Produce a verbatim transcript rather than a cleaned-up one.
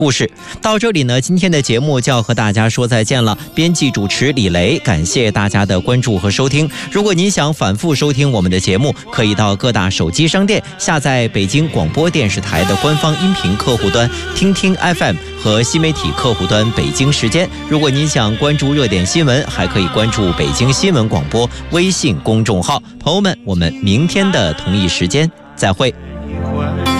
故事。到这里呢，今天的节目就要和大家说再见了。编辑主持李雷，感谢大家的关注和收听。如果您想反复收听我们的节目，可以到各大手机商店下载北京广播电视台的官方音频客户端听听 F M 和新媒体客户端北京时间。如果您想关注热点新闻，还可以关注北京新闻广播微信公众号。朋友们，我们明天的同一时间再会。